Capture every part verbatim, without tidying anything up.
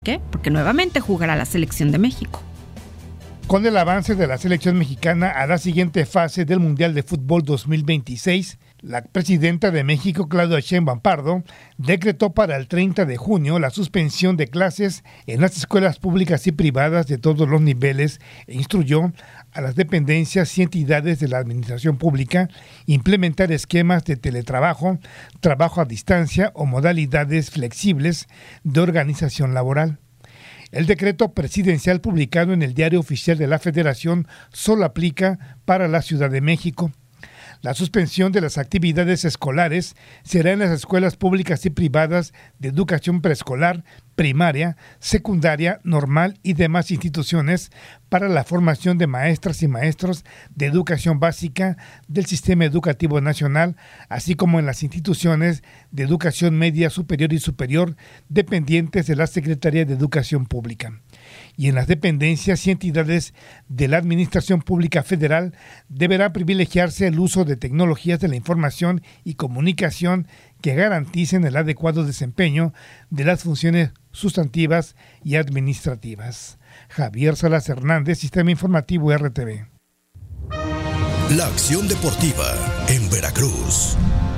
¿Qué? Porque nuevamente jugará la selección de México. Con el avance de la selección mexicana a la siguiente fase del Mundial de Fútbol dos mil veintiséis, la presidenta de México, Claudia Sheinbaum Pardo, decretó para el treinta de junio la suspensión de clases en las escuelas públicas y privadas de todos los niveles e instruyó a las dependencias y entidades de la administración pública implementar esquemas de teletrabajo, trabajo a distancia o modalidades flexibles de organización laboral. El decreto presidencial publicado en el Diario Oficial de la Federación solo aplica para la Ciudad de México. La suspensión de las actividades escolares será en las escuelas públicas y privadas de educación preescolar, primaria, secundaria, normal y demás instituciones para la formación de maestras y maestros de educación básica del Sistema Educativo Nacional, así como en las instituciones de educación media superior y superior dependientes de la Secretaría de Educación Pública. Y en las dependencias y entidades de la Administración Pública Federal deberá privilegiarse el uso de tecnologías de la información y comunicación que garanticen el adecuado desempeño de las funciones sustantivas y administrativas. Javier Salas Hernández, Sistema Informativo R T V. La acción deportiva en Veracruz.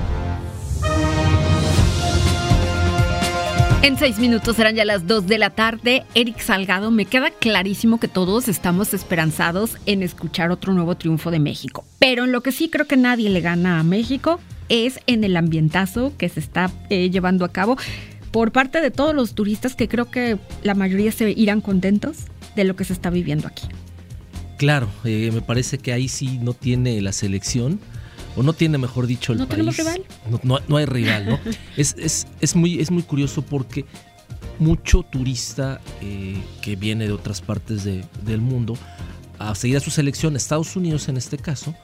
En seis minutos serán ya las dos de la tarde. Eric Salgado, me queda clarísimo que todos estamos esperanzados en escuchar otro nuevo triunfo de México. Pero en lo que sí creo que nadie le gana a México es en el ambientazo que se está eh, llevando a cabo por parte de todos los turistas, que creo que la mayoría se irán contentos de lo que se está viviendo aquí. Claro, eh, me parece que ahí sí no tiene la selección, o no tiene, mejor dicho, el ¿No país. tenemos rival? No, no, no hay rival, ¿no? es, es, es, muy, es muy curioso porque mucho turista eh, que viene de otras partes de, del mundo a seguir a su selección, Estados Unidos en este caso,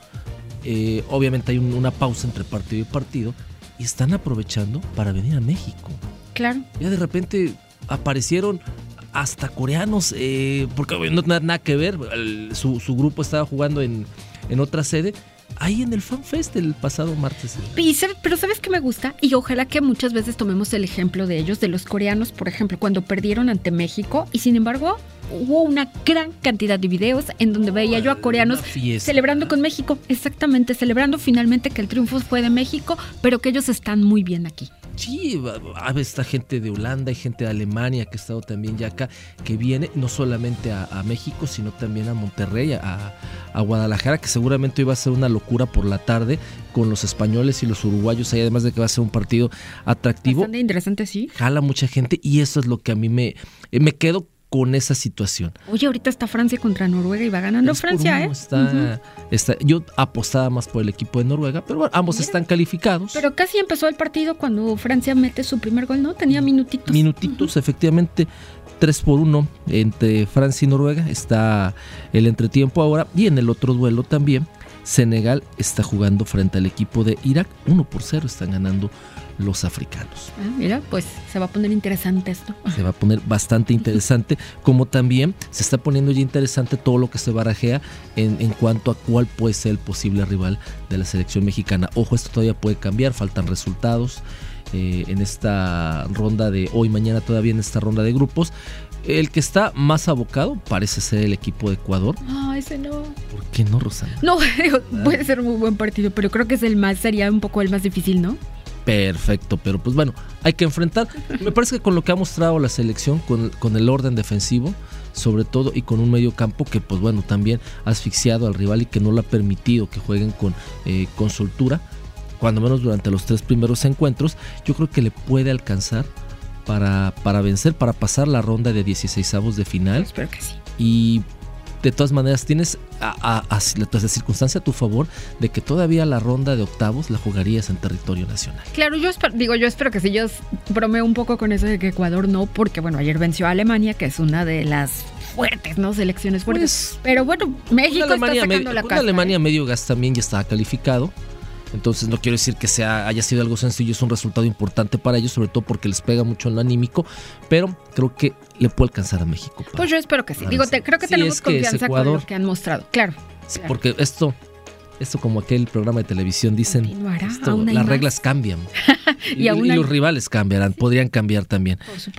eh, obviamente hay un, una pausa entre partido y partido y están aprovechando para venir a México. Claro. Ya de repente aparecieron hasta coreanos, eh, porque no tenía nada que ver, el, su, su grupo estaba jugando en, en otra sede, ahí en el FanFest el pasado martes. Y, pero ¿sabes qué me gusta? Y ojalá que muchas veces tomemos el ejemplo de ellos, de los coreanos, por ejemplo, cuando perdieron ante México, y sin embargo hubo una gran cantidad de videos en donde veía yo a coreanos celebrando con México, exactamente, celebrando finalmente que el triunfo fue de México, pero que ellos están muy bien aquí. Sí, está gente de Holanda, hay gente de Alemania que ha estado también ya acá, que viene no solamente a, a México, sino también a Monterrey, a, a Guadalajara, que seguramente hoy va a ser una locura por la tarde con los españoles y los uruguayos ahí, además de que va a ser un partido atractivo. Bastante interesante, sí. Jala mucha gente y eso es lo que a mí me, me quedo con esa situación. Oye, ahorita está Francia contra Noruega y va ganando es Francia, ¿eh? Está, uh-huh. está, yo apostaba más por el equipo de Noruega, pero bueno, ambos Mira, están calificados. Pero casi empezó el partido cuando Francia mete su primer gol, ¿no? Tenía minutitos. Minutitos, uh-huh. Efectivamente, tres por uno entre Francia y Noruega. Está el entretiempo ahora. Y en el otro duelo también, Senegal está jugando frente al equipo de Irak. uno por cero están ganando los africanos. Ah, mira, pues se va a poner interesante esto. Se va a poner bastante interesante, como también se está poniendo ya interesante todo lo que se barajea en, en cuanto a cuál puede ser el posible rival de la selección mexicana. Ojo, esto todavía puede cambiar, faltan resultados eh, en esta ronda de hoy, mañana todavía en esta ronda de grupos. El que está más abocado parece ser el equipo de Ecuador. No, ese no. ¿Por qué no, Rosana? No, puede ser un muy buen partido, pero creo que es el más, sería un poco el más difícil, ¿no? Perfecto, pero pues bueno, hay que enfrentar. Me parece que con lo que ha mostrado la selección, con, con el orden defensivo, sobre todo, y con un medio campo que pues bueno, también ha asfixiado al rival y que no le ha permitido que jueguen con, eh, con soltura, cuando menos durante los tres primeros encuentros, yo creo que le puede alcanzar para, para vencer, para pasar la ronda de dieciseisavos de final. Espero que sí. Y de todas maneras tienes a, a, a la circunstancia a tu favor de que todavía la ronda de octavos la jugarías en territorio nacional. Claro, yo espero, digo, yo espero que sí. Yo bromeo un poco con eso de que Ecuador no, porque bueno, ayer venció a Alemania, que es una de las fuertes, ¿no? Selecciones fuertes. Pues, pero bueno, México está sacando medio, la una casa. Alemania ¿eh? medio gas también ya estaba calificado. Entonces no quiero decir que sea haya sido algo sencillo, es un resultado importante para ellos, sobre todo porque les pega mucho en lo anímico, pero creo que le puede alcanzar a México. Pues yo espero que sí. Digo, te, creo que sí, tenemos es que confianza Ecuador, con lo que han mostrado. Claro. Sí, claro. Porque esto, esto como aquel programa de televisión dicen, esto, las reglas cambian. y, y, y los rivales cambiarán, podrían cambiar también. Por supuesto.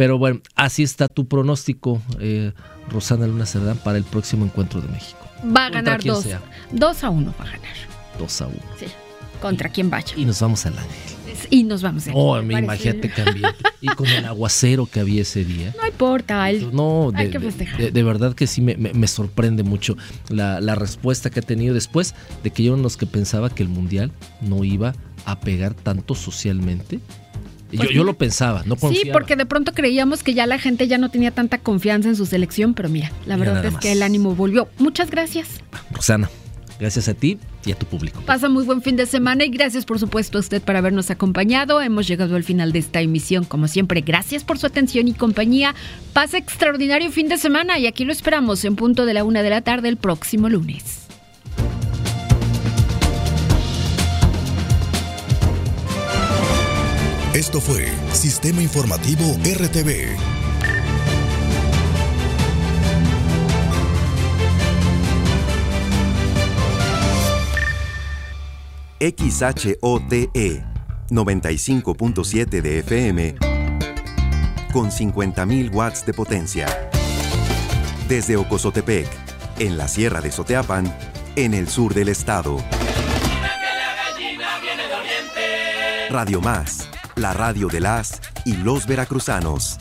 Pero bueno, así está tu pronóstico, eh, Rosana Luna Cerdán, para el próximo encuentro de México. Va a ganar dos, dos a uno va a ganar. Dos a uno. Sí, contra y, quien vaya. Y nos vamos al Ángel. Y nos vamos a Oh, imagínate cambiar. Y con el aguacero que había ese día. No importa. El, no, hay de, que festejar. De, de verdad que sí me, me, me sorprende mucho la, la respuesta que ha tenido después de que yo uno de los que pensaba que el Mundial no iba a pegar tanto socialmente. Pues yo, yo lo pensaba, no confiaba. Sí, porque de pronto creíamos que ya la gente ya no tenía tanta confianza en su selección, pero mira, la mira verdad es más. que el ánimo volvió. Muchas gracias. Rosana, gracias a ti y a tu público. Pasa muy buen fin de semana y gracias por supuesto a usted por habernos acompañado. Hemos llegado al final de esta emisión. Como siempre, gracias por su atención y compañía. Pase extraordinario fin de semana y aquí lo esperamos en punto de la una de la tarde el próximo lunes. Esto fue Sistema Informativo R T V. X H O T E noventa y cinco punto siete de F M con cincuenta mil watts de potencia. Desde Ocozotepec, en la Sierra de Soteapan, en el sur del estado. Radio Más, la radio de las y los veracruzanos.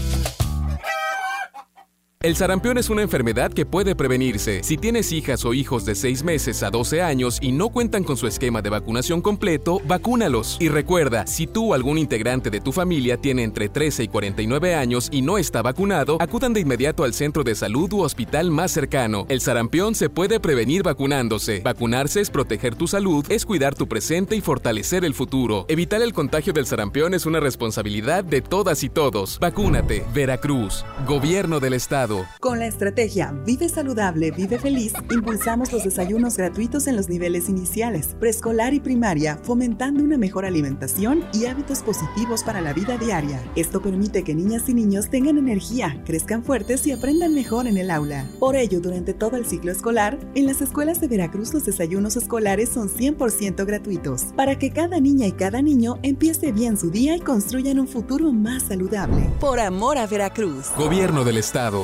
El sarampión es una enfermedad que puede prevenirse. Si tienes hijas o hijos de seis meses a doce años y no cuentan con su esquema de vacunación completo, vacúnalos. Y recuerda, si tú o algún integrante de tu familia tiene entre trece y cuarenta y nueve años y no está vacunado, acudan de inmediato al centro de salud u hospital más cercano. El sarampión se puede prevenir vacunándose. Vacunarse es proteger tu salud, es cuidar tu presente y fortalecer el futuro. Evitar el contagio del sarampión es una responsabilidad de todas y todos. Vacúnate. Veracruz, Gobierno del Estado. Con la estrategia Vive Saludable, Vive Feliz, impulsamos los desayunos gratuitos en los niveles iniciales, preescolar y primaria, fomentando una mejor alimentación y hábitos positivos para la vida diaria. Esto permite que niñas y niños tengan energía, crezcan fuertes y aprendan mejor en el aula. Por ello, durante todo el ciclo escolar, en las escuelas de Veracruz los desayunos escolares son cien por ciento gratuitos, para que cada niña y cada niño empiece bien su día y construyan un futuro más saludable. Por amor a Veracruz. Gobierno del Estado.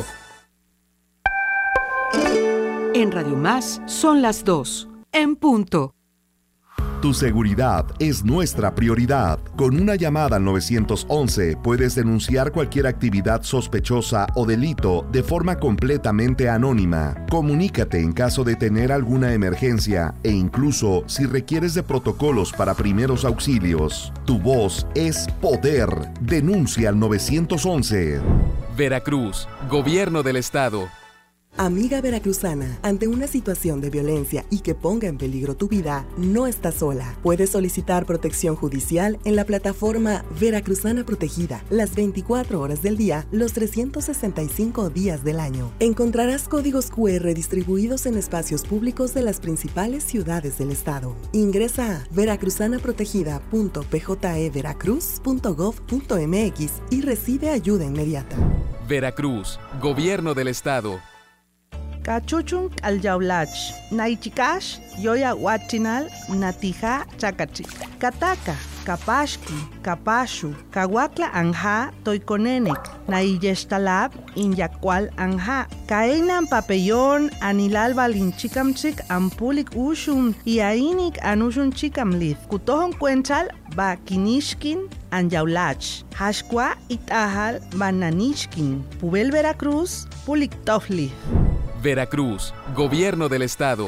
En Radio Más son las dos, en punto. Tu seguridad es nuestra prioridad. Con una llamada al nueve once puedes denunciar cualquier actividad sospechosa o delito de forma completamente anónima. Comunícate en caso de tener alguna emergencia e incluso si requieres de protocolos para primeros auxilios. Tu voz es poder. Denuncia al nueve once. Veracruz, Gobierno del Estado. Amiga veracruzana, ante una situación de violencia y que ponga en peligro tu vida, no estás sola. Puedes solicitar protección judicial en la plataforma Veracruzana Protegida, las veinticuatro horas del día, los trescientos sesenta y cinco días del año. Encontrarás códigos cu erre distribuidos en espacios públicos de las principales ciudades del estado. Ingresa a veracruzanaprotegida punto p j e veracruz punto gov punto m x y recibe ayuda inmediata. Veracruz, Gobierno del Estado. Cachuchun alyaulach, naichikash, yoya huachinal, natija chacachi, kataka, kapashki, kapashu, kawakla anja, toikonenek, naiyeshtalab, inyakwal anja, kaenan papellón, anilal balinchikamchik, ampulik ushun, iainik anushun chikamlith, kutohon cuenchal, bakinishkin, anyaulach, hashkwa itahal, bananishkin, pubel Veracruz, pulik tofli. Veracruz, Gobierno del Estado.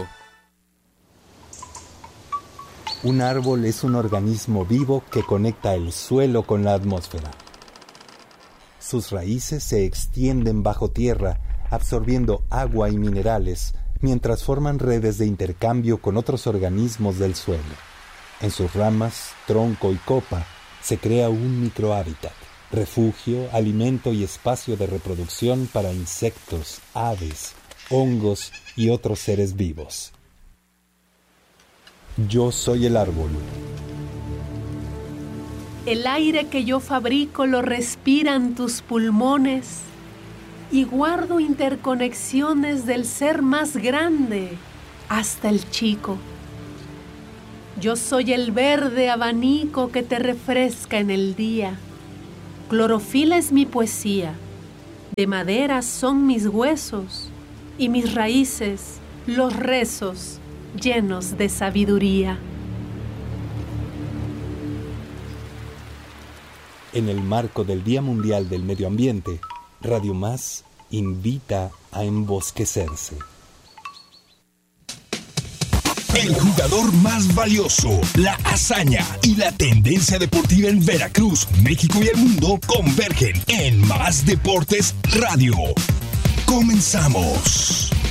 Un árbol es un organismo vivo que conecta el suelo con la atmósfera. Sus raíces se extienden bajo tierra, absorbiendo agua y minerales, mientras forman redes de intercambio con otros organismos del suelo. En sus ramas, tronco y copa se crea un microhábitat, refugio, alimento y espacio de reproducción para insectos, aves, hongos y otros seres vivos. Yo soy el árbol. El aire que yo fabrico lo respiran tus pulmones y guardo interconexiones del ser más grande hasta el chico. Yo soy el verde abanico que te refresca en el día Clorofila es mi poesía, de madera son mis huesos y mis raíces los rezos llenos de sabiduría. En el marco del Día Mundial del Medio Ambiente, Radio Más invita a embosquecerse. El jugador más valioso, la hazaña y la tendencia deportiva en Veracruz, México y el mundo convergen en Más Deportes Radio. Comenzamos.